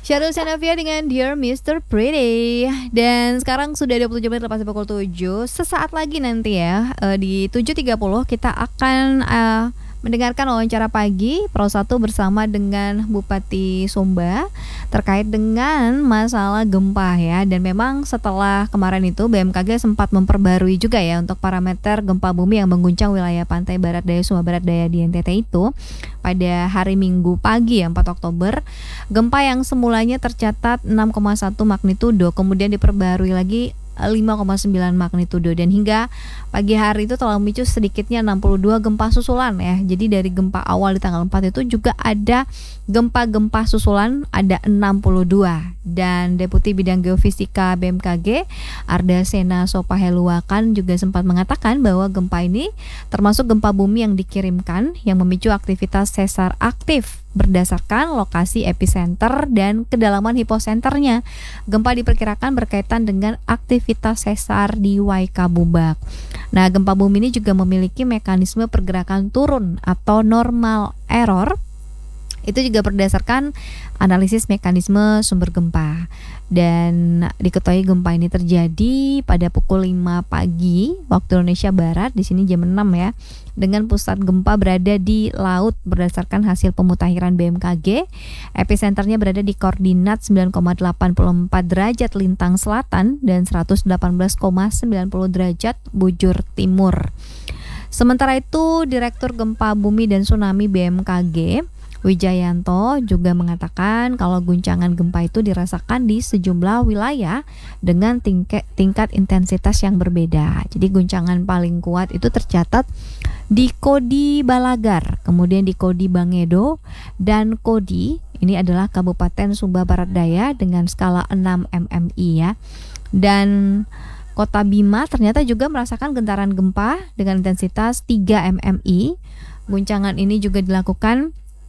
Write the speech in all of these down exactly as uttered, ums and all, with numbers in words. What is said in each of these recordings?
Syahrul Sanavia dengan Dear mister Pretty. Dan sekarang sudah dua puluh tujuh menit lepas pukul tujuh. Sesaat lagi nanti ya, uh, di tujuh tiga puluh kita akan uh, mendengarkan wawancara pagi Pro satu bersama dengan Bupati Sumba terkait dengan masalah gempa ya. Dan memang setelah kemarin itu B M K G sempat memperbarui juga ya untuk parameter gempa bumi yang mengguncang wilayah pantai barat daya Sumba Barat Daya di N T T itu pada hari Minggu pagi ya, empat Oktober. Gempa yang semulanya tercatat enam koma satu magnitudo kemudian diperbarui lagi lima koma sembilan magnitudo, dan hingga pagi hari itu telah memicu sedikitnya enam puluh dua gempa susulan ya. Jadi dari gempa awal di tanggal empat itu juga ada gempa-gempa susulan, ada enam puluh dua. Dan Deputi Bidang Geofisika B M K G Arda Sena Sopaheluakan juga sempat mengatakan bahwa gempa ini termasuk gempa bumi yang dikirimkan yang memicu aktivitas sesar aktif berdasarkan lokasi epicenter dan kedalaman hiposenternya. Gempa diperkirakan berkaitan dengan aktivitas sesar di Waikabubak. Nah, gempa bumi ini juga memiliki mekanisme pergerakan turun atau normal error. Itu juga berdasarkan analisis mekanisme sumber gempa. Dan diketahui gempa ini terjadi pada pukul lima pagi waktu Indonesia Barat, di sini jam enam ya. Dengan pusat gempa berada di laut berdasarkan hasil pemutakhiran B M K G. Epicenternya berada di koordinat sembilan koma delapan empat derajat lintang selatan dan seratus delapan belas koma sembilan nol derajat bujur timur. Sementara itu, Direktur Gempa Bumi dan Tsunami B M K G Wijayanto juga mengatakan kalau guncangan gempa itu dirasakan di sejumlah wilayah dengan tingkat, tingkat intensitas yang berbeda. Jadi guncangan paling kuat itu tercatat di Kodi Balagar, kemudian di Kodi Bangedo, dan Kodi ini adalah Kabupaten Sumba Barat Daya dengan skala enam M M I ya. Dan Kota Bima ternyata juga merasakan getaran gempa dengan intensitas tiga M M I. Guncangan ini juga dilakukan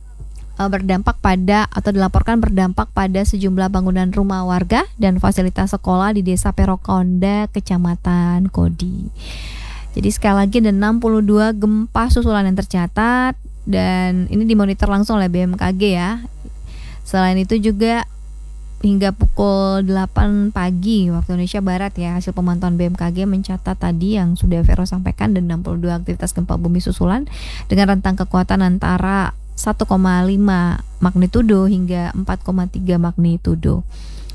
berdampak pada atau dilaporkan berdampak pada sejumlah bangunan rumah warga dan fasilitas sekolah di Desa Perokonda, Kecamatan Kodi. Jadi sekali lagi ada enam puluh dua gempa susulan yang tercatat dan ini dimonitor langsung oleh B M K G ya. Selain itu juga hingga pukul delapan pagi waktu Indonesia Barat ya, hasil pemantauan B M K G mencatat tadi yang sudah Vero sampaikan, dan enam puluh dua aktivitas gempa bumi susulan dengan rentang kekuatan antara satu koma lima magnitudo hingga empat koma tiga magnitudo.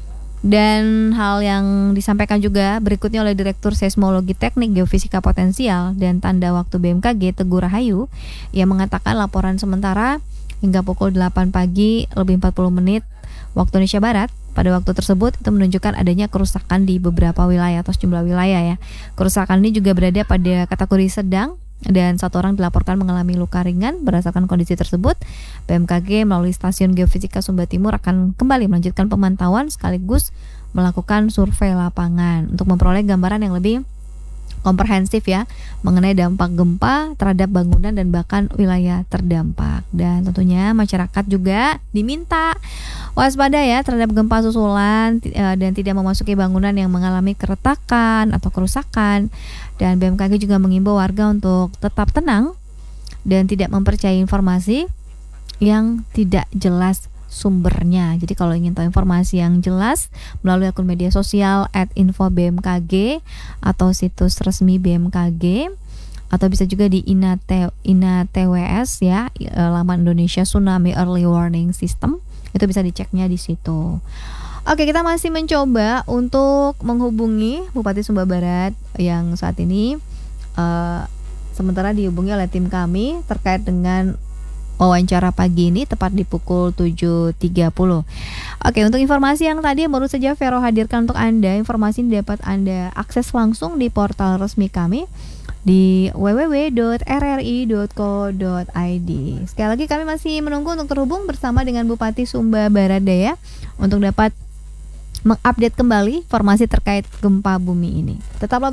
Dan hal yang disampaikan juga berikutnya oleh Direktur Seismologi Teknik Geofisika Potensial dan Tanda Waktu B M K G Teguh Rahayu, yang mengatakan laporan sementara hingga pukul delapan pagi lebih empat puluh menit waktu Indonesia Barat pada waktu tersebut itu menunjukkan adanya kerusakan di beberapa wilayah atau sejumlah wilayah ya. Kerusakan ini juga berada pada kategori sedang dan satu orang dilaporkan mengalami luka ringan. Berdasarkan kondisi tersebut, B M K G melalui Stasiun Geofisika Sumba Timur akan kembali melanjutkan pemantauan sekaligus melakukan survei lapangan untuk memperoleh gambaran yang lebih komprehensif ya mengenai dampak gempa terhadap bangunan dan bahkan wilayah terdampak. Dan tentunya masyarakat juga diminta waspada ya terhadap gempa susulan dan tidak memasuki bangunan yang mengalami keretakan atau kerusakan. Dan B M K G juga mengimbau warga untuk tetap tenang dan tidak mempercayai informasi yang tidak jelas sumbernya. Jadi kalau ingin tahu informasi yang jelas melalui akun media sosial at info B M K G atau situs resmi B M K G, atau bisa juga di Ina T W S ya, laman Indonesia Tsunami Early Warning System. Itu bisa diceknya di situ. Oke, kita masih mencoba untuk menghubungi Bupati Sumba Barat yang saat ini uh, sementara dihubungi oleh tim kami terkait dengan wawancara pagi ini tepat di pukul tujuh tiga puluh. Oke, untuk informasi yang tadi baru saja Vero hadirkan untuk Anda, informasi ini dapat Anda akses langsung di portal resmi kami di w w w dot r r i dot co dot i d. Sekali lagi kami masih menunggu untuk terhubung bersama dengan Bupati Sumba Barat Daya untuk dapat mengupdate kembali informasi terkait gempa bumi ini. Tetaplah